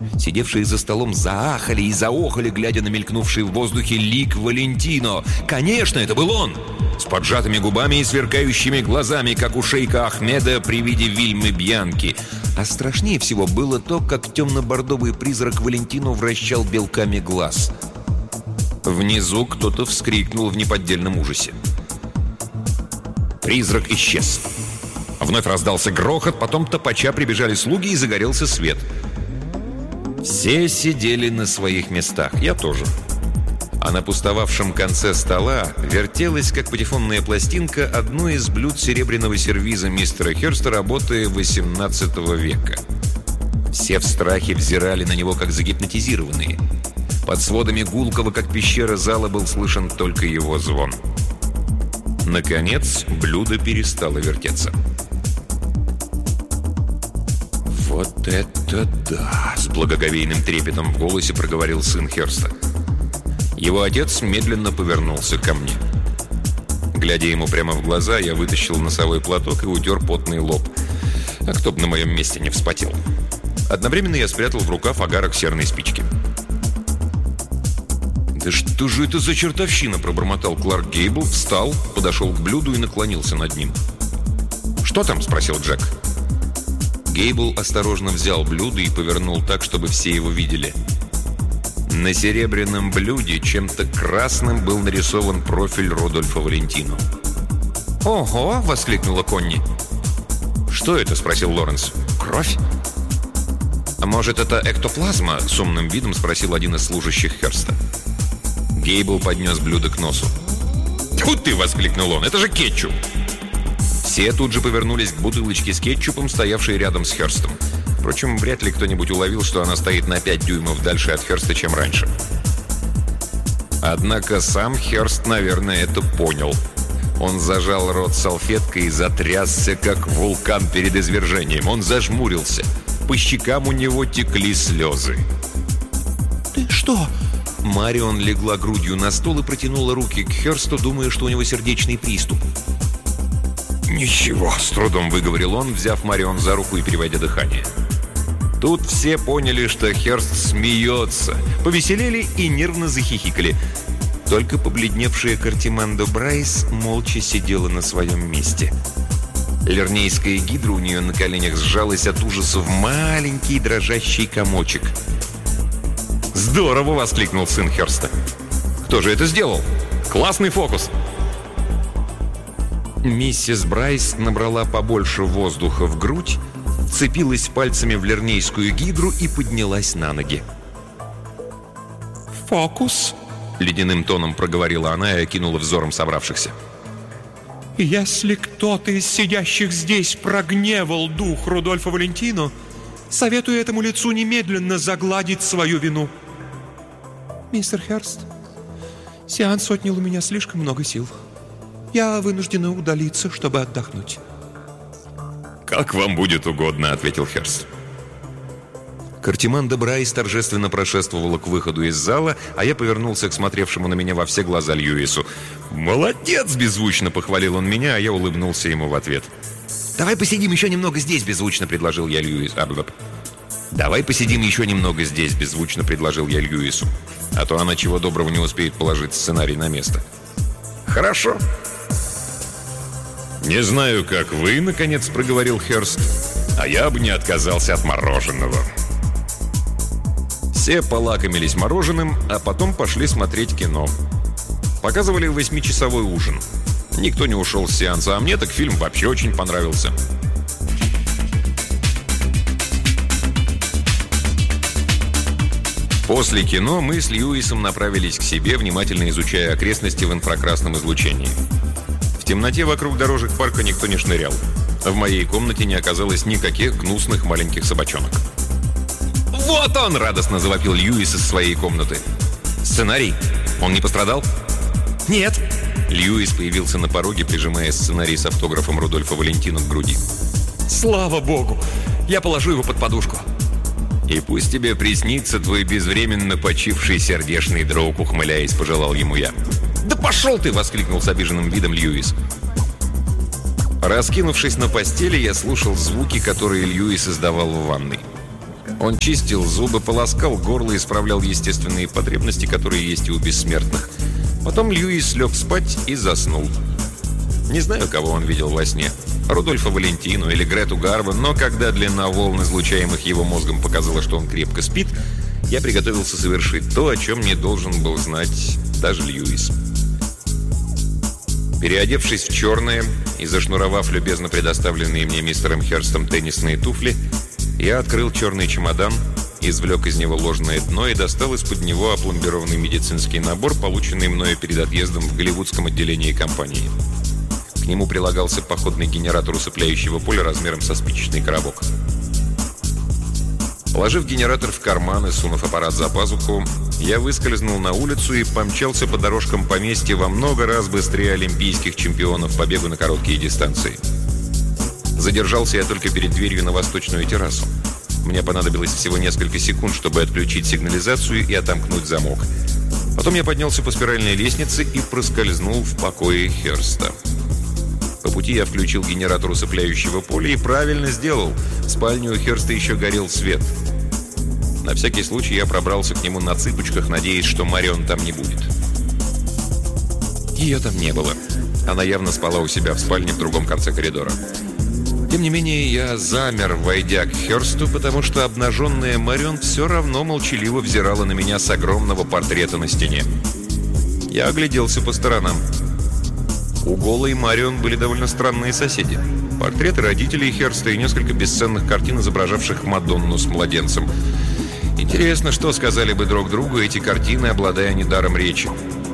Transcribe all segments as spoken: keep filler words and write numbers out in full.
Сидевшие за столом заахали и заохали, глядя на мелькнувший в воздухе лик Валентино. Конечно, это был он! С поджатыми губами и сверкающими глазами, как у шейха Ахмеда при виде Вильмы Бьянки. А страшнее всего было то, как темно-бордовый призрак Валентино вращал белками глаз. Внизу кто-то вскрикнул в неподдельном ужасе. Призрак исчез. Вновь раздался грохот, потом топача прибежали слуги и загорелся свет. Все сидели на своих местах, я тоже. А на пустовавшем конце стола вертелась, как патефонная пластинка, одно из блюд серебряного сервиза мистера Хёрста работы восемнадцатого века. Все в страхе взирали на него, как загипнотизированные. Под сводами гулкого, как пещера зала, был слышен только его звон. Наконец, блюдо перестало вертеться. «Вот это да!» — с благоговейным трепетом в голосе проговорил сын Хёрста. Его отец медленно повернулся ко мне. Глядя ему прямо в глаза, я вытащил носовой платок и утер потный лоб. А кто бы на моем месте не вспотел. Одновременно я спрятал в рукав огарок серной спички. «Да что же это за чертовщина?» — пробормотал Кларк Гейбл, встал, подошел к блюду и наклонился над ним. «Что там?» — спросил Джек. Гейбл осторожно взял блюдо и повернул так, чтобы все его видели. На серебряном блюде чем-то красным был нарисован профиль Рудольфа Валентино. «Ого!» — воскликнула Конни. «Что это?» — спросил Лоренс. «Кровь?» «А может, это эктоплазма?» — с умным видом спросил один из служащих Хёрста. Гейбл поднес блюдо к носу. «Тьфу ты!» — воскликнул он. «Это же кетчуп!» Все тут же повернулись к бутылочке с кетчупом, стоявшей рядом с Хёрстом. Впрочем, вряд ли кто-нибудь уловил, что она стоит на пять дюймов дальше от Хёрста, чем раньше. Однако сам Хёрст, наверное, это понял. Он зажал рот салфеткой и затрясся, как вулкан перед извержением. Он зажмурился. По щекам у него текли слезы. «Ты что?» Марион легла грудью на стол и протянула руки к Хёрсту, думая, что у него сердечный приступ. «Ничего», — с трудом выговорил он, взяв Марион за руку и переводя дыхание. Тут все поняли, что Хёрст смеется, повеселели и нервно захихикали. Только побледневшая Картимандо Брайс молча сидела на своем месте. Лернейская гидра у нее на коленях сжалась от ужаса в маленький дрожащий комочек. «Здорово!» — воскликнул сын Хёрста. «Кто же это сделал? Классный фокус!» Миссис Брайс набрала побольше воздуха в грудь, вцепилась пальцами в лернейскую гидру и поднялась на ноги. «Фокус?» — ледяным тоном проговорила она и окинула взором собравшихся. «Если кто-то из сидящих здесь прогневал дух Рудольфа Валентино, советую этому лицу немедленно загладить свою вину. Мистер Хёрст, сеанс отнял у меня слишком много сил. Я вынуждена удалиться, чтобы отдохнуть». «Как вам будет угодно», — ответил Хёрст. Картимандо Брайс торжественно прошествовала к выходу из зала, а я повернулся к смотревшему на меня во все глаза Льюису. «Молодец!» — беззвучно похвалил он меня, а я улыбнулся ему в ответ. «Давай посидим еще немного здесь», — беззвучно предложил я Льюису. «Давай посидим еще немного здесь», — беззвучно предложил я Льюису. А то она чего доброго не успеет положить сценарий на место. «Хорошо». «Не знаю, как вы», — наконец проговорил Хёрст, «а я бы не отказался от мороженого». Все полакомились мороженым, а потом пошли смотреть кино. Показывали восьмичасовой ужин. Никто не ушел с сеанса, а мне так фильм вообще очень понравился. После кино мы с Льюисом направились к себе, внимательно изучая окрестности в инфракрасном излучении. В темноте вокруг дорожек парка никто не шнырял. В моей комнате не оказалось никаких гнусных маленьких собачонок. «Вот он!» — радостно завопил Льюис из своей комнаты. «Сценарий? Он не пострадал?» «Нет!» Льюис появился на пороге, прижимая сценарий с автографом Рудольфа Валентино к груди. «Слава богу! Я положу его под подушку!» «И пусть тебе приснится твой безвременно почивший сердечный друг», — ухмыляясь, пожелал ему я. «Да пошел ты!» — воскликнул с обиженным видом Льюис. Раскинувшись на постели, я слушал звуки, которые Льюис издавал в ванной. Он чистил зубы, полоскал горло и исправлял естественные потребности, которые есть и у бессмертных. Потом Льюис лег спать и заснул. Не знаю, кого он видел во сне. Рудольфа Валентину или Грету Гарбо, но когда длина волн, излучаемых его мозгом, показала, что он крепко спит, я приготовился совершить то, о чем не должен был знать даже Льюис. Переодевшись в черное и зашнуровав любезно предоставленные мне мистером Херстом теннисные туфли, я открыл черный чемодан, извлек из него ложное дно и достал из-под него опломбированный медицинский набор, полученный мною перед отъездом в голливудском отделении компании. К нему прилагался походный генератор усыпляющего поля размером со спичечный коробок. Положив генератор в карман и сунув аппарат за пазуху, я выскользнул на улицу и помчался по дорожкам поместья во много раз быстрее олимпийских чемпионов по бегу на короткие дистанции. Задержался я только перед дверью на восточную террасу. Мне понадобилось всего несколько секунд, чтобы отключить сигнализацию и отомкнуть замок. Потом я поднялся по спиральной лестнице и проскользнул в покое Херста. По пути я включил генератор усыпляющего поля и правильно сделал. В спальне у Херста еще горел свет. На всякий случай я пробрался к нему на цыпочках, надеясь, что Марион там не будет. Ее там не было. Она явно спала у себя в спальне в другом конце коридора. Тем не менее, я замер, войдя к Херсту, потому что обнаженная Марион все равно молчаливо взирала на меня с огромного портрета на стене. Я огляделся по сторонам. У голой Марион были довольно странные соседи. Портреты родителей Херста и несколько бесценных картин, изображавших Мадонну с младенцем. Интересно, что сказали бы друг другу эти картины, обладая недаром речи.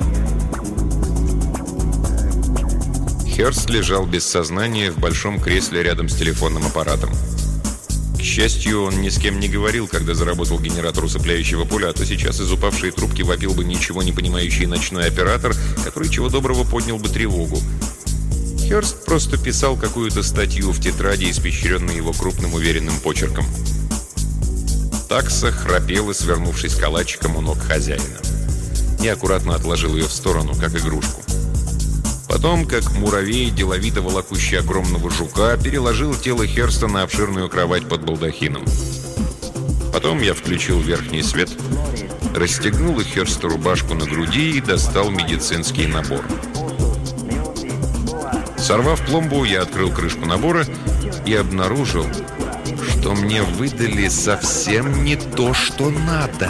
Херст лежал без сознания в большом кресле рядом с телефонным аппаратом. К счастью, он ни с кем не говорил, когда заработал генератор усыпляющего поля, а то сейчас из упавшей трубки вопил бы ничего не понимающий ночной оператор, который чего доброго поднял бы тревогу. Херст просто писал какую-то статью в тетради, испещренной его крупным уверенным почерком. Такса храпела, свернувшись калачиком у ног хозяина. Я аккуратно отложил ее в сторону, как игрушку. Потом, как муравей, деловито волокущий огромного жука, переложил тело Херста на обширную кровать под балдахином. Потом я включил верхний свет, расстегнул Херсту рубашку на груди и достал медицинский набор. Сорвав пломбу, я открыл крышку набора и обнаружил, что мне выдали совсем не то, что надо.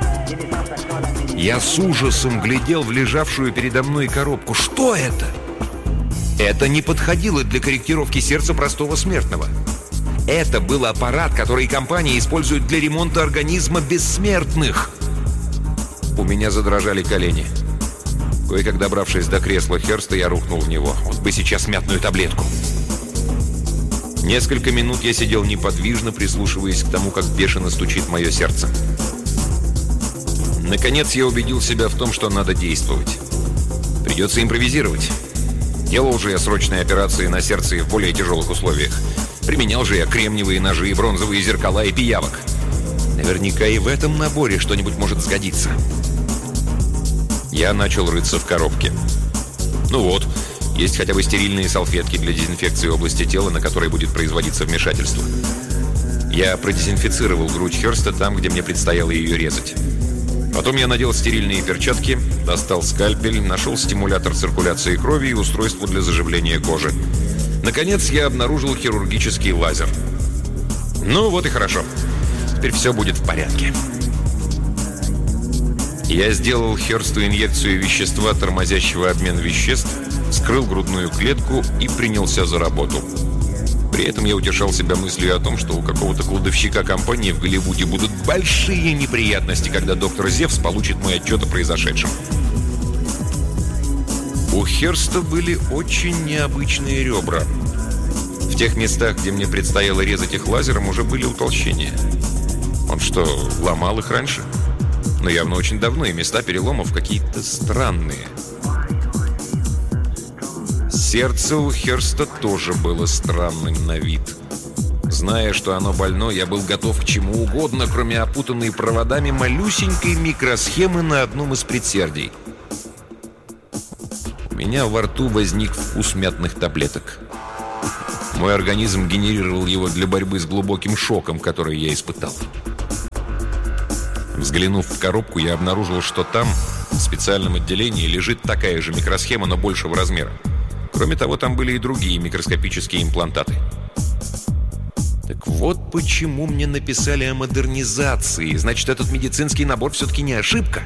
Я с ужасом глядел в лежавшую передо мной коробку. Что это? Это не подходило для корректировки сердца простого смертного. Это был аппарат, который компания использует для ремонта организма бессмертных. У меня задрожали колени. Кое-как добравшись до кресла Херста, я рухнул в него. Вот бы сейчас мятную таблетку. Несколько минут я сидел неподвижно, прислушиваясь к тому, как бешено стучит мое сердце. Наконец я убедил себя в том, что надо действовать. Придется импровизировать. Делал же я срочные операции на сердце и в более тяжелых условиях. Применял же я кремниевые ножи, и бронзовые зеркала и пиявок. Наверняка и в этом наборе что-нибудь может сгодиться. Я начал рыться в коробке. Ну вот, есть хотя бы стерильные салфетки для дезинфекции области тела, на которой будет производиться вмешательство. Я продезинфицировал грудь Херста там, где мне предстояло ее резать. Потом я надел стерильные перчатки, достал скальпель, нашел стимулятор циркуляции крови и устройство для заживления кожи. Наконец, я обнаружил хирургический лазер. Ну вот и хорошо. Теперь все будет в порядке. Я сделал Херсту инъекцию вещества, тормозящего обмен веществ, вскрыл грудную клетку и принялся за работу. При этом я утешал себя мыслью о том, что у какого-то кладовщика компании в Голливуде будут большие неприятности, когда доктор Зевс получит мой отчет о произошедшем. У Херста были очень необычные ребра. В тех местах, где мне предстояло резать их лазером, уже были утолщения. Он что, ломал их раньше? Но явно очень давно, и места переломов какие-то странные. Сердце у Херста тоже было странным на вид. Зная, что оно больно, я был готов к чему угодно, кроме опутанной проводами малюсенькой микросхемы на одном из предсердий. У меня во рту возник вкус мятных таблеток. Мой организм генерировал его для борьбы с глубоким шоком, который я испытал. Взглянув в коробку, я обнаружил, что там, в специальном отделении, лежит такая же микросхема, но большего размера. Кроме того, там были и другие микроскопические имплантаты. Так вот почему мне написали о модернизации. Значит, этот медицинский набор все-таки не ошибка.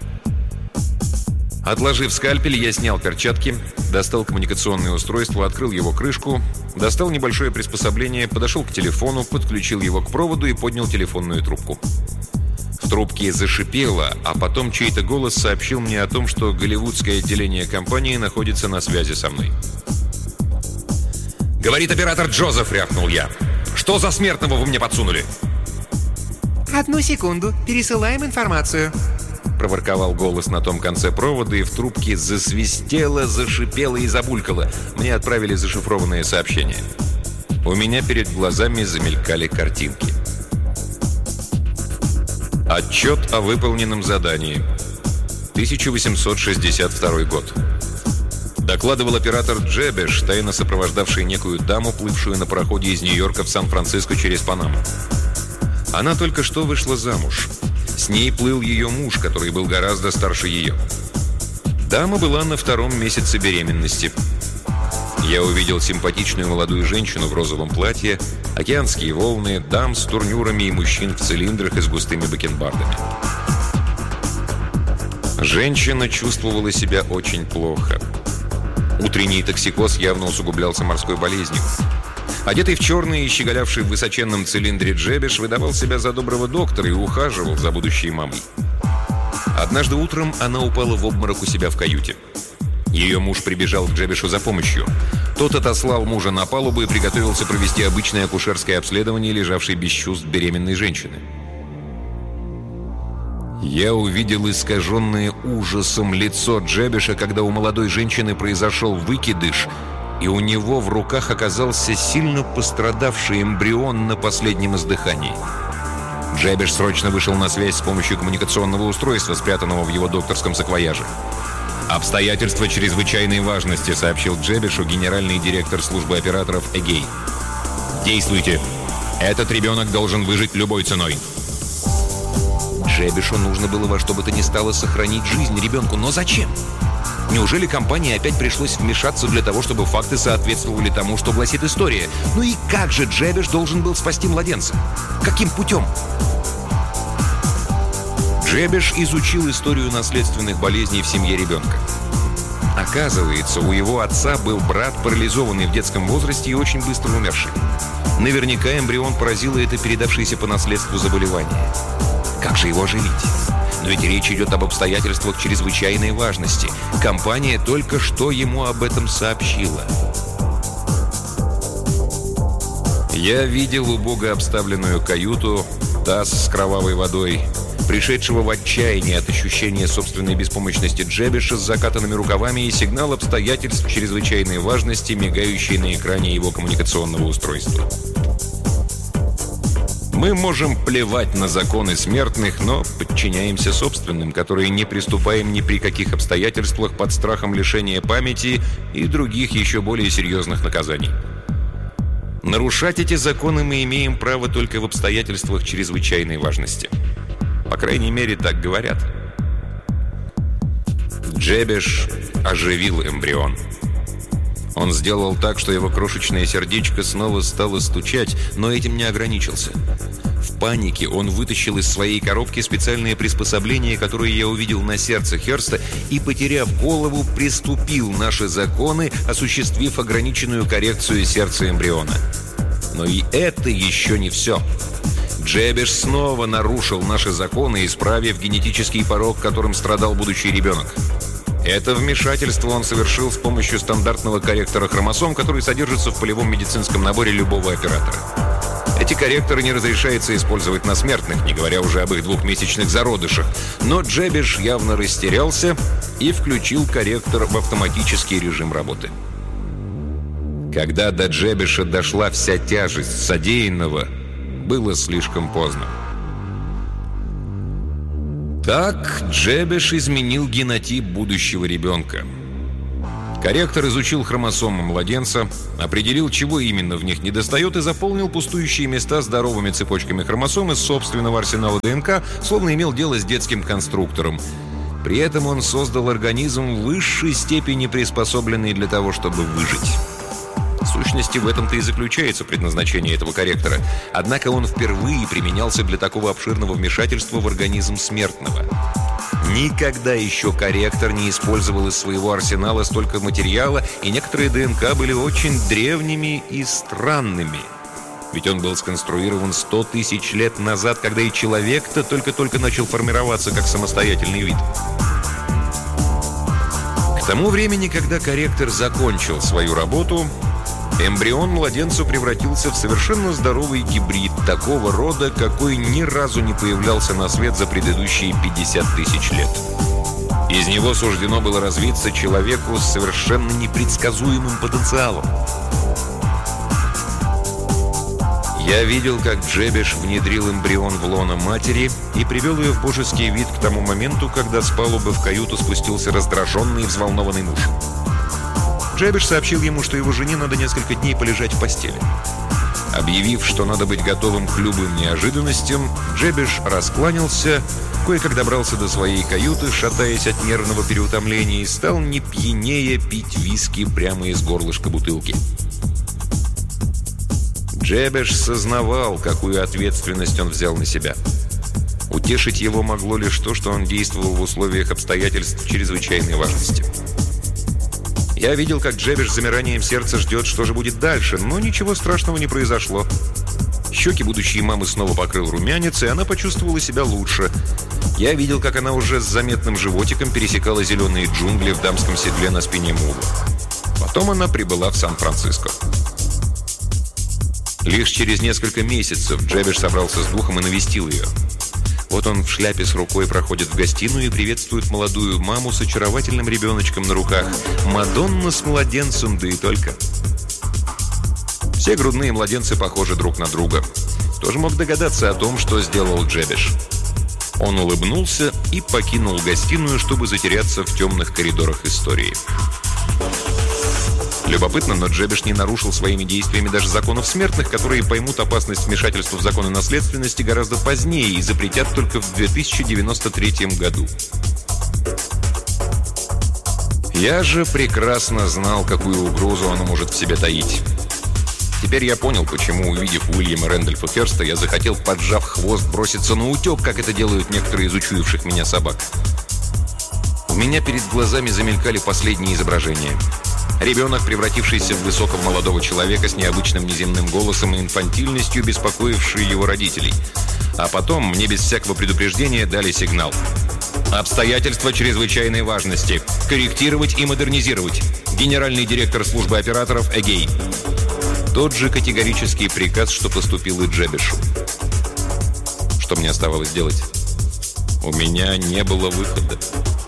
Отложив скальпель, я снял перчатки, достал коммуникационное устройство, открыл его крышку, достал небольшое приспособление, подошел к телефону, подключил его к проводу и поднял телефонную трубку. В трубке зашипело, а потом чей-то голос сообщил мне о том, что голливудское отделение компании находится на связи со мной. «Говорит оператор Джозеф», — рявкнул я. «Что за смертного вы мне подсунули?» «Одну секунду, пересылаем информацию», — проворковал голос на том конце провода, и в трубке засвистело, зашипело и забулькало. Мне отправили зашифрованное сообщение. У меня перед глазами замелькали картинки. Отчет о выполненном задании. тысяча восемьсот шестьдесят второй год. Докладывал оператор Джебеш, тайно сопровождавший некую даму, плывшую на пароходе из Нью-Йорка в Сан-Франциско через Панаму. Она только что вышла замуж. С ней плыл ее муж, который был гораздо старше ее. Дама была на втором месяце беременности. Я увидел симпатичную молодую женщину в розовом платье, океанские волны, дам с турнюрами и мужчин в цилиндрах и с густыми бакенбардами. Женщина чувствовала себя очень плохо. Утренний токсикоз явно усугублялся морской болезнью. Одетый в черный и щеголявший в высоченном цилиндре Джебеш выдавал себя за доброго доктора и ухаживал за будущей мамой. Однажды утром она упала в обморок у себя в каюте. Ее муж прибежал к Джебешу за помощью. Тот отослал мужа на палубу и приготовился провести обычное акушерское обследование лежавшей без чувств беременной женщины. Я увидел искаженное ужасом лицо Джебеша, когда у молодой женщины произошел выкидыш, и у него в руках оказался сильно пострадавший эмбрион на последнем издыхании. Джебеш срочно вышел на связь с помощью коммуникационного устройства, спрятанного в его докторском саквояже. «Обстоятельства чрезвычайной важности», — сообщил Джебешу генеральный директор службы операторов Эгей. «Действуйте. Этот ребенок должен выжить любой ценой». Джебешу нужно было во что бы то ни стало сохранить жизнь ребенку, но зачем? Неужели компании опять пришлось вмешаться для того, чтобы факты соответствовали тому, что гласит история? Ну и как же Джебеш должен был спасти младенца? Каким путем? Джебеш изучил историю наследственных болезней в семье ребенка. Оказывается, у его отца был брат, парализованный в детском возрасте и очень быстро умерший. Наверняка эмбрион поразило это передавшееся по наследству заболевание. Как же его оживить? Но ведь речь идет об обстоятельствах чрезвычайной важности. Компания только что ему об этом сообщила. Я видел убого обставленную каюту, таз с кровавой водой, пришедшего в отчаяние от ощущения собственной беспомощности Джебеша с закатанными рукавами и сигнал обстоятельств чрезвычайной важности, мигающий на экране его коммуникационного устройства. Мы можем плевать на законы смертных, но подчиняемся собственным, которые не приступаем ни при каких обстоятельствах под страхом лишения памяти и других еще более серьезных наказаний. Нарушать эти законы мы имеем право только в обстоятельствах чрезвычайной важности. По крайней мере, так говорят. Джебеш оживил эмбрион. Он сделал так, что его крошечное сердечко снова стало стучать, но этим не ограничился. В панике он вытащил из своей коробки специальное приспособление, которое я увидел на сердце Херста, и, потеряв голову, приступил наши законы, осуществив ограниченную коррекцию сердца эмбриона. Но и это еще не все. Джебеш снова нарушил наши законы, исправив генетический порок, которым страдал будущий ребенок. Это вмешательство он совершил с помощью стандартного корректора хромосом, который содержится в полевом медицинском наборе любого оператора. Эти корректоры не разрешается использовать на смертных, не говоря уже об их двухмесячных зародышах. Но Джебеш явно растерялся и включил корректор в автоматический режим работы. Когда до Джебеша дошла вся тяжесть содеянного, было слишком поздно. Так Джебеш изменил генотип будущего ребенка. Корректор изучил хромосомы младенца, определил, чего именно в них недостает, и заполнил пустующие места здоровыми цепочками хромосом из собственного арсенала ДНК, словно имел дело с детским конструктором. При этом он создал организм в высшей степени приспособленный для того, чтобы выжить. В сущности, в этом-то и заключается предназначение этого корректора. Однако он впервые применялся для такого обширного вмешательства в организм смертного. Никогда еще корректор не использовал из своего арсенала столько материала, и некоторые ДНК были очень древними и странными. Ведь он был сконструирован сто тысяч лет назад, когда и человек-то только-только начал формироваться как самостоятельный вид. К тому времени, когда корректор закончил свою работу, эмбрион младенца превратился в совершенно здоровый гибрид такого рода, какой ни разу не появлялся на свет за предыдущие пятьдесят тысяч лет. Из него суждено было развиться человеку с совершенно непредсказуемым потенциалом. Я видел, как Джебеш внедрил эмбрион в лоно матери и привел ее в божеский вид к тому моменту, когда с палубы в каюту спустился раздраженный и взволнованный муж. Джебеш сообщил ему, что его жене надо несколько дней полежать в постели. Объявив, что надо быть готовым к любым неожиданностям, Джебеш раскланялся, кое-как добрался до своей каюты, шатаясь от нервного переутомления, и стал не пьянее пить виски прямо из горлышка бутылки. Джебеш сознавал, какую ответственность он взял на себя. Утешить его могло лишь то, что он действовал в условиях обстоятельств чрезвычайной важности. Я видел, как Джебеш с замиранием сердца ждет, что же будет дальше, но ничего страшного не произошло. Щеки будущей мамы снова покрыл румянец, и она почувствовала себя лучше. Я видел, как она уже с заметным животиком пересекала зеленые джунгли в дамском седле на спине мула. Потом она прибыла в Сан-Франциско. Лишь через несколько месяцев Джебеш собрался с духом и навестил ее. Вот он в шляпе с рукой проходит в гостиную и приветствует молодую маму с очаровательным ребеночком на руках. Мадонна с младенцем, да и только. Все грудные младенцы похожи друг на друга. Кто же мог догадаться о том, что сделал Джебеш? Он улыбнулся и покинул гостиную, чтобы затеряться в темных коридорах истории. Любопытно, но Джебеш не нарушил своими действиями даже законов смертных, которые поймут опасность вмешательства в законы наследственности гораздо позднее и запретят только в две тысячи девяносто третьем году. Я же прекрасно знал, какую угрозу оно может в себе таить. Теперь я понял, почему, увидев Уильяма Рэндольфа Херста, я захотел, поджав хвост, броситься на утек, как это делают некоторые из учуявших меня собак. У меня перед глазами замелькали последние изображения. Ребенок, превратившийся в высокого молодого человека с необычным неземным голосом и инфантильностью, беспокоивший его родителей. А потом мне без всякого предупреждения дали сигнал. Обстоятельства чрезвычайной важности. Корректировать и модернизировать. Генеральный директор службы операторов Эгей. Тот же категорический приказ, что поступил и Джебешу. Что мне оставалось делать? У меня не было выхода.